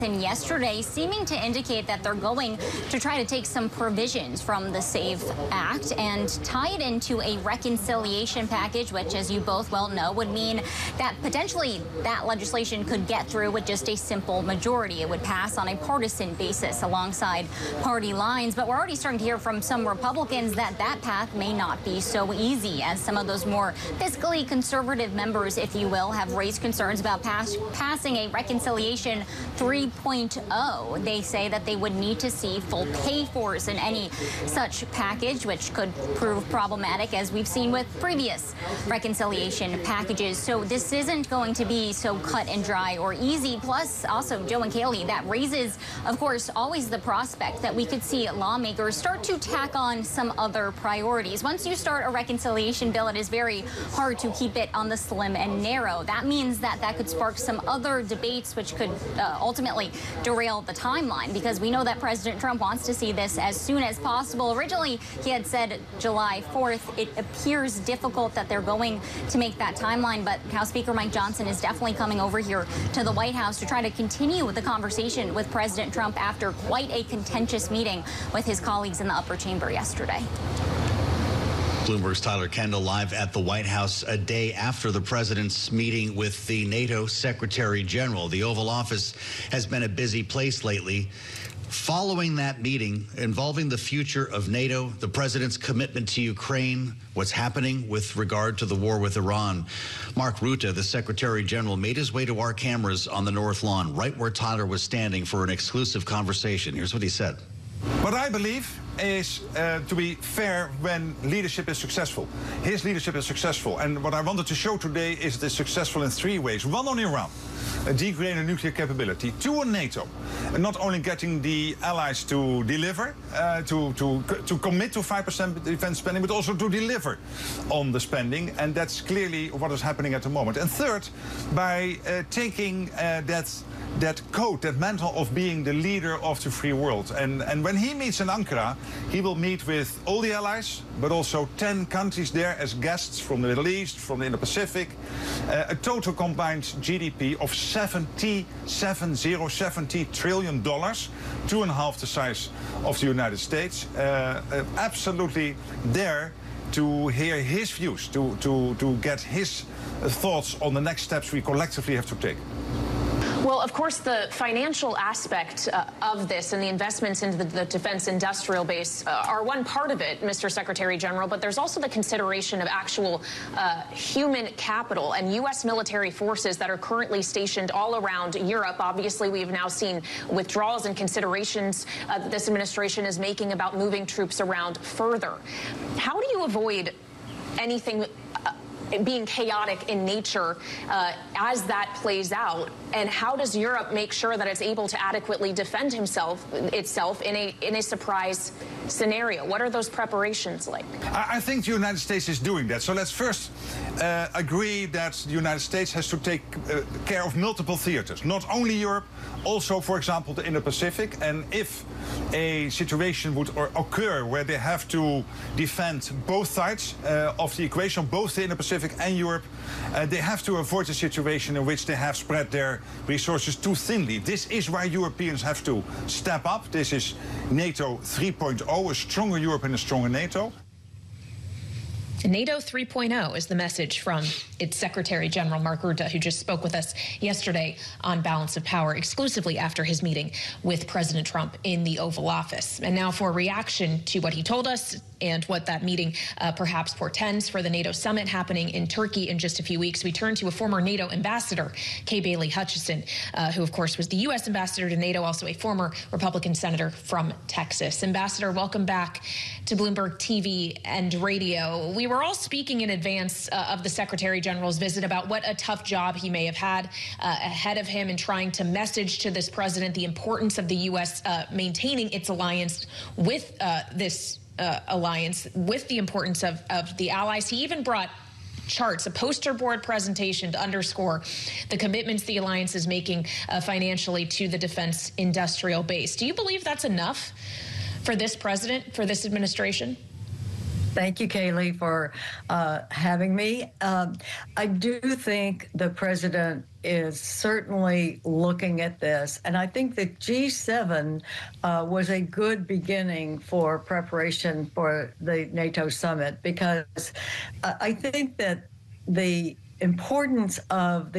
Yesterday, seeming to indicate that they're going to try to take some provisions from the SAVE Act and tie it into a reconciliation package, which, as you both well know, would mean that potentially that legislation could get through with just a simple majority. It would pass on a partisan basis alongside party lines. But we're already starting to hear from some Republicans that that path may not be so easy, as some of those more fiscally conservative members, if you will, have raised concerns about passing a reconciliation 3.0. They say that they would need to see full pay-fors in any such package, which could prove problematic, as we've seen with previous reconciliation packages. So this isn't going to be so cut and dry or easy. Plus, also, Joe and Kaylee, that raises, of course, always the prospect that we could see lawmakers start to tack on some other priorities. Once you start a reconciliation bill, it is very hard to keep it on the slim and narrow. That means that could spark some other debates, which could ultimately derail the timeline, because we know that President Trump wants to see this as soon as possible. Originally, he had said July 4th. It appears difficult that they're going to make that timeline, but House Speaker Mike Johnson is definitely coming over here to the White House to try to continue the conversation with President Trump after quite a contentious meeting with his colleagues in the upper chamber yesterday. Bloomberg's Tyler Kendall live at the White House a day after the president's meeting with the NATO Secretary General. The Oval Office has been a busy place lately. Following that meeting involving the future of NATO, the president's commitment to Ukraine, what's happening with regard to the war with Iran, Mark Rutte, the Secretary General, made his way to our cameras on the North Lawn, right where Tyler was standing for an exclusive conversation. Here's what he said. What I believe is to be fair when leadership is successful. His leadership is successful, and what I wanted to show today is it is successful in three ways. One, on Iran, degrading nuclear capability. Two, on NATO, not only getting the allies to deliver, to commit to 5% defense spending, but also to deliver on the spending, and that's clearly what is happening at the moment. And third, by taking that code, that mantle of being the leader of the free world. And when he meets in Ankara, he will meet with all the allies, but also 10 countries there as guests from the Middle East, from the Indo-Pacific. A total combined GDP of $70 trillion, 2.5 the size of the United States. Absolutely there to hear his views, to get his thoughts on the next steps we collectively have to take. Well, of course, the financial aspect of this and the investments into the defense industrial base are one part of it, Mr. Secretary General, but there's also the consideration of actual human capital and U.S. military forces that are currently stationed all around Europe. Obviously, we've now seen withdrawals and considerations that this administration is making about moving troops around further. How do you avoid anything being chaotic in nature as that plays out, and how does Europe make sure that it's able to adequately defend itself in a surprise scenario? What are those preparations like? I think the United States is doing that. So let's first agree that the United States has to take care of multiple theaters, not only Europe, also, for example, the Indo-Pacific. And if a situation would occur where they have to defend both sides of the equation, both the Indo-Pacific and Europe, they have to avoid a situation in which they have spread their resources too thinly. This is why Europeans have to step up. This is NATO 3.0, a stronger Europe and a stronger NATO. NATO 3.0 is the message from its Secretary General, Mark Rutte, who just spoke with us yesterday on Balance of Power exclusively after his meeting with President Trump in the Oval Office. And now for a reaction to what he told us and what that meeting perhaps portends for the NATO summit happening in Turkey in just a few weeks, we turn to a former NATO ambassador, Kay Bailey Hutchison, who, of course, was the U.S. ambassador to NATO, also a former Republican senator from Texas. Ambassador, welcome back to Bloomberg TV and radio. We were all speaking in advance of the Secretary General's visit about what a tough job he may have had ahead of him in trying to message to this president the importance of the U.S. Maintaining its alliance with this alliance, with the importance of the allies. He even brought charts, a poster board presentation to underscore the commitments the alliance is making financially to the defense industrial base. Do you believe that's enough for this president, for this administration? Thank you, Kayleigh, for having me. I do think the president is certainly looking at this, and I think the G7 was a good beginning for preparation for the NATO summit, because I think that the importance of the